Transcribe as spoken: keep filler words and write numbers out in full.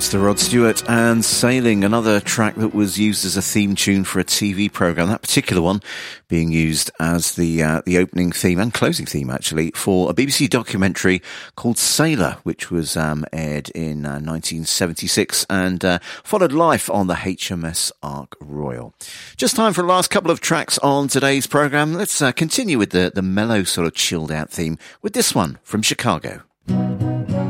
Mister Rod Stewart and Sailing, another track that was used as a theme tune for a T V programme. That particular one being used as the uh, the opening theme and closing theme, actually, for a B B C documentary called Sailor, which was um, aired in uh, nineteen seventy-six and uh, followed life on the H M S Ark Royal. Just time for the last couple of tracks on today's programme. Let's uh, continue with the, the mellow, sort of chilled out theme with this one from Chicago.